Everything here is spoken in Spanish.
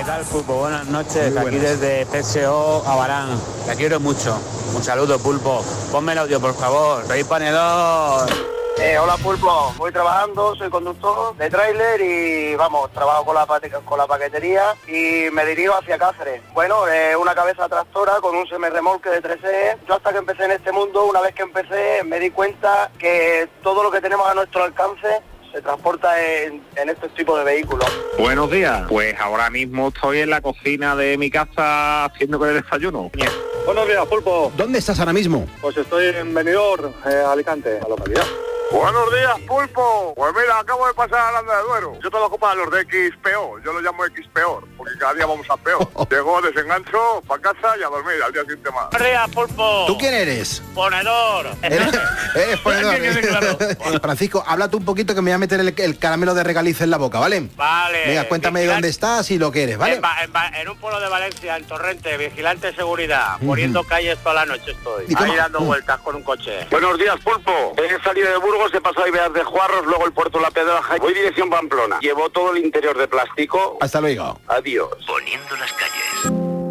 ¿Qué tal, Pulpo? Buenas noches, aquí desde PSO Abarán. Te quiero mucho. Un saludo, Pulpo. Ponme el audio, por favor. Soy panedor. Hola, Pulpo. Voy trabajando, soy conductor de tráiler y vamos, trabajo con la paquetería y me dirijo hacia Cáceres. Bueno, una cabeza tractora con un semirremolque de 3 ejes. Yo hasta que empecé en este mundo, una vez que empecé, me di cuenta que todo lo que tenemos a nuestro alcance se transporta en estos tipos de vehículos. Buenos días, pues ahora mismo estoy en la cocina de mi casa haciendo con el desayuno. Buenos días, Pulpo. ¿Dónde estás ahora mismo? Pues estoy en Benidorm, Alicante, la localidad. Buenos días, Pulpo. Pues mira, acabo de pasar a Aranda de Duero. Yo trabajo para los de XPO, yo lo llamo XPeor, porque cada día vamos a peor. Llego, desengancho, para casa y a dormir, al día siguiente más. Buenos días, Pulpo. ¿Tú quién eres? Ponedor. Eres ponedor. Claro. Francisco, háblate un poquito que me voy a meter el caramelo de regaliz en la boca, ¿vale? Vale. Venga, cuéntame dónde estás y lo que eres, ¿vale? En un pueblo de Valencia, en Torrente, vigilante de seguridad, poniendo calles toda la noche estoy. ¿Y cómo? Ahí dando vueltas con un coche. Buenos días, Pulpo. He salido de Burgos, he pasado a Ibeas de Juarros, luego el puerto La Pedraja. Voy dirección Pamplona. Llevo todo el interior de plástico. Hasta luego. Adiós. Poniendo las calles.